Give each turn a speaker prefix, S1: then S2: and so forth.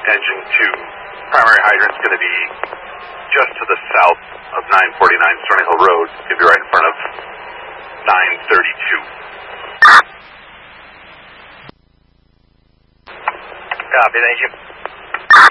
S1: engine 2. Primary hydrant's going to be just to the south of 949 Stony Hill Road. It's going to be right in front of 932.
S2: Copy, thank you.